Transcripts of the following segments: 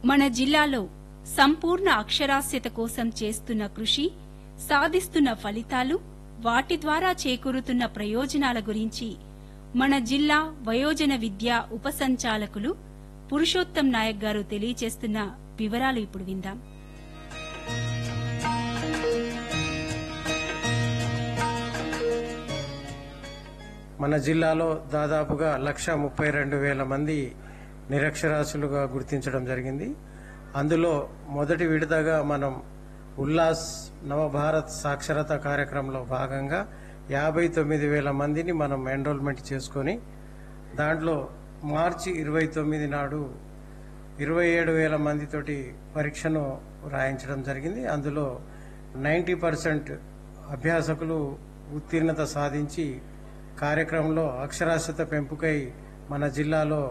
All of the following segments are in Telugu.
మన జిల్లాలో సంపూర్ణ అక్షరాస్యత కోసం చేస్తున్న కృషి, సాధిస్తున్న ఫలితాలు, వాటి ద్వారా చేకూరుతున్న ప్రయోజనాల గురించి మన జిల్లా వయోజన విద్యా ఉపసంచాలకులు పురుషోత్తం నాయక్ గారు తెలియజేస్తున్న వివరాలు ఇప్పుడు విందాం. మన జిల్లాలో దాదాపుగా 1,32,000 మంది నిరక్షరాస్యులుగా గుర్తించడం జరిగింది. అందులో మొదటి విడతగా మనం ఉల్లాస్ నవభారత్ సాక్షరత కార్యక్రమంలో భాగంగా 59,000 మందిని మనం ఎన్రోల్మెంట్ చేసుకొని దాంట్లో మార్చి 29 నాడు 27,000 మందితోటి పరీక్షను రాయించడం జరిగింది. అందులో 90% అభ్యాసకులు ఉత్తీర్ణత సాధించి కార్యక్రమంలో అక్షరాస్యత పెంపుకై మన జిల్లాలో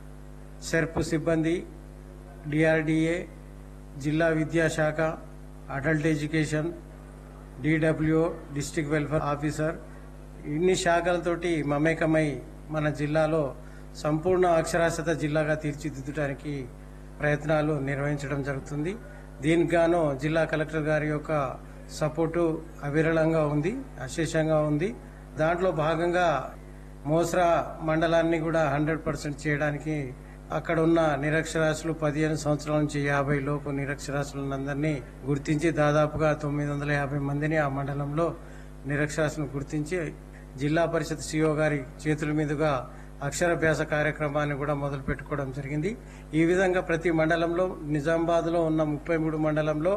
సెర్ప్ సిబ్బంది, డిఆర్డీఏ, జిల్లా విద్యాశాఖ, adult education, DWO, district welfare officer ఇన్ని శాఖలతోటి మమేకమై మన జిల్లాలో సంపూర్ణ అక్షరాస్యత జిల్లాగా తీర్చిదిద్దడానికి ప్రయత్నాలు నిర్వహించడం జరుగుతుంది. దీనికి గాను జిల్లా కలెక్టర్ గారి యొక్క సపోర్టు అవిరళంగా ఉంది, అశేషంగా ఉంది. దాంట్లో భాగంగా మోస్రా మండలాన్ని కూడా 100% చేయడానికి అక్కడ ఉన్న నిరక్షరాస్యులు 15 సంవత్సరాల నుంచి 50 లోపు నిరక్షరాస్యులందరినీ గుర్తించి దాదాపుగా 950 మందిని ఆ మండలంలో నిరక్షరాస్యులను గుర్తించి జిల్లా పరిషత్ సిఓ గారి చేతుల మీదుగా అక్షరాభ్యాస కార్యక్రమాన్ని కూడా మొదలు పెట్టుకోవడం జరిగింది. ఈ విధంగా ప్రతి మండలంలో నిజామాబాద్ లో ఉన్న 33 మండలంలో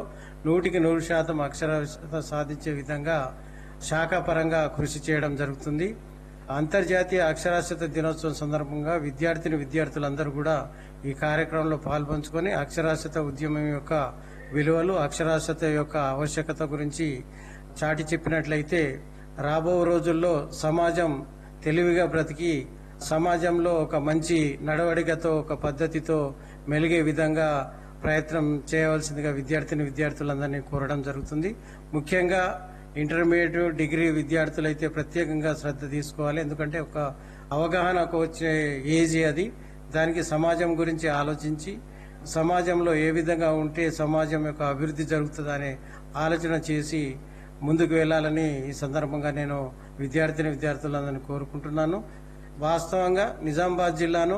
100% అక్షరాస్యత సాధించే విధంగా శాఖాపరంగా కృషి చేయడం జరుగుతుంది. అంతర్జాతీయ అక్షరాస్యత దినోత్సవం సందర్భంగా విద్యార్థులందరూ కూడా ఈ కార్యక్రమంలో పాల్పంచుకొని అక్షరాస్యత ఉద్యమం యొక్క విలువలు, అక్షరాస్యత యొక్క ఆవశ్యకత గురించి చాటి చెప్పినట్లయితే రాబో రోజుల్లో సమాజం తెలివిగా బ్రతికి సమాజంలో ఒక మంచి నడవడికతో, ఒక పద్ధతితో మెలిగే విధంగా ప్రయత్నం చేయవలసిందిగా విద్యార్థులందరినీ కోరడం జరుగుతుంది. ముఖ్యంగా ఇంటర్మీడియట్, డిగ్రీ విద్యార్థులైతే ప్రత్యేకంగా శ్రద్ధ తీసుకోవాలి. ఎందుకంటే ఒక అవగాహనకు వచ్చే ఏజ్ అది. దానికి సమాజం గురించి ఆలోచించి సమాజంలో ఏ విధంగా ఉంటే సమాజం యొక్క అభివృద్ధి జరుగుతుందనే ఆలోచన చేసి ముందుకు వెళ్లాలని ఈ సందర్భంగా నేను విద్యార్థులందరినీ కోరుకుంటున్నాను. వాస్తవంగా నిజామాబాద్ జిల్లాను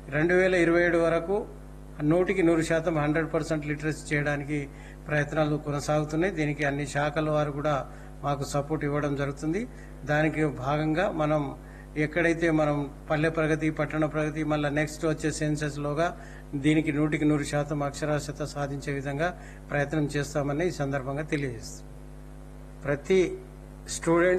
2027 వరకు 100% 100% లిటరసీ చేయడానికి ప్రయత్నాలు కొనసాగుతున్నాయి. దీనికి అన్ని శాఖల వారు కూడా మాకు సపోర్ట్ ఇవ్వడం జరుగుతుంది. దానికి భాగంగా మనం ఎక్కడైతే మనం పల్లె ప్రగతి, పట్టణ ప్రగతి, మళ్ళీ నెక్స్ట్ వచ్చే సెన్సెస్ లోగా దీనికి 100% అక్షరాస్యత సాధించే విధంగా ప్రయత్నం చేస్తామని ఈ సందర్భంగా తెలియజేస్తాం. ప్రతి స్టూడెంట్